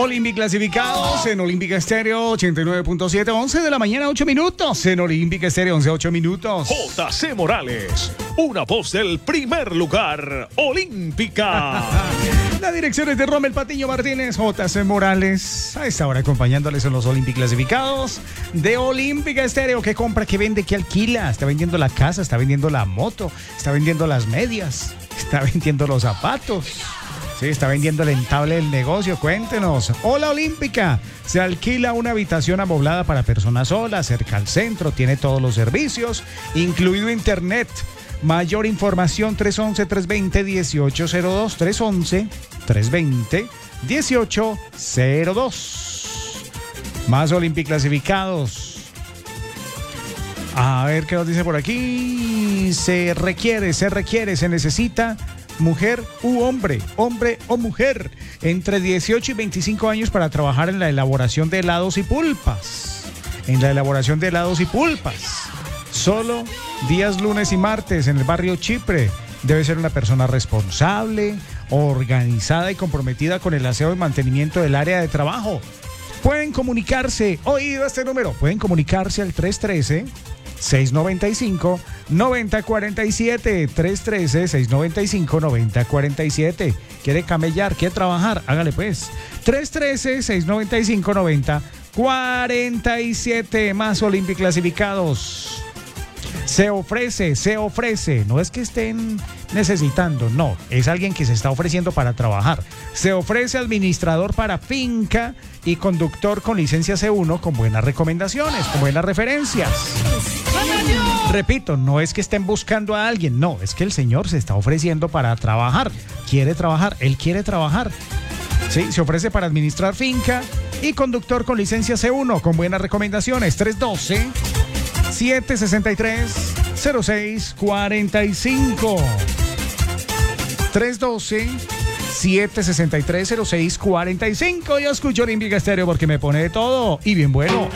Olympic clasificados en Olímpica Estéreo 89.7, 11 de la mañana, 8 minutos. En Olímpica Estéreo 11, 8 minutos. JC Morales, una voz del primer lugar, Olímpica. La dirección es de Rommel Patiño Martínez, JC Morales. A esta hora acompañándoles en los Olympic clasificados de Olímpica Estéreo. ¿Qué compra, qué vende, qué alquila? Está vendiendo la casa, está vendiendo la moto, está vendiendo las medias, está vendiendo los zapatos. Sí, está vendiendo el entable del negocio, cuéntenos. Hola Olímpica, se alquila una habitación amoblada para personas solas, cerca al centro, tiene todos los servicios, incluido internet. Mayor información 311-320-1802, 311-320-1802. Más Olympic clasificados. A ver qué nos dice por aquí. Se necesita mujer u hombre, hombre o mujer, entre 18 y 25 años para trabajar en la elaboración de helados y pulpas. Solo días lunes y martes en el barrio Chipre. Debe ser una persona responsable, organizada y comprometida con el aseo y mantenimiento del área de trabajo. Pueden comunicarse, oído este número, pueden comunicarse al 313-695-9047, 313-695-9047. ¿Quiere camellar? ¿Quiere trabajar? Hágale pues. 313-695-9047. Más Olympic clasificados. Se ofrece. No es que estén necesitando, no. Es alguien que se está ofreciendo para trabajar. Se ofrece administrador para finca y conductor con licencia C1 con buenas recomendaciones, con buenas referencias. Repito, no es que estén buscando a alguien, no, es que el señor se está ofreciendo para trabajar, él quiere trabajar. Sí, se ofrece para administrar finca y conductor con licencia C1 con buenas recomendaciones. 312-763-0645. 312-763-0645. Yo escucho Olímpica Estéreo porque me pone de todo y bien bueno.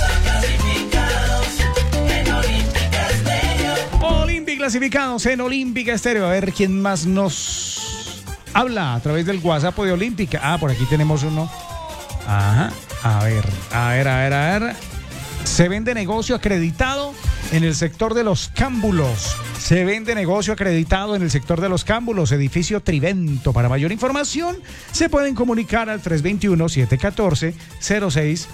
Clasificados en Olímpica Estéreo. A ver quién más nos habla a través del WhatsApp de Olímpica. Ah, por aquí tenemos uno. Ajá. A ver. Se vende negocio acreditado en el sector de los cámbulos. Edificio Trivento. Para mayor información, se pueden comunicar al 321-714-0645.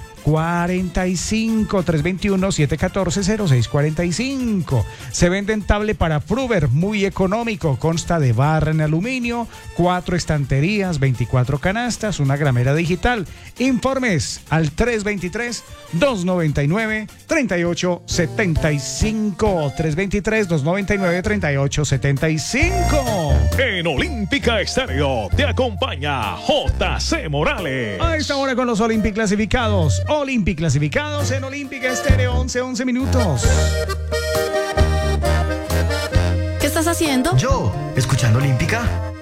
321-714-0645. Se vende entable para Fruber, muy económico. Consta de barra en aluminio, 4 estanterías, 24 canastas, una gramera digital. Informes al 323-299-3875. 323-299-3875. En Olímpica Estéreo te acompaña JC Morales. A esta hora con los Olympic clasificados. Olympic clasificados en Olímpica Estéreo 11 minutos. ¿Qué estás haciendo? Yo, escuchando Olímpica.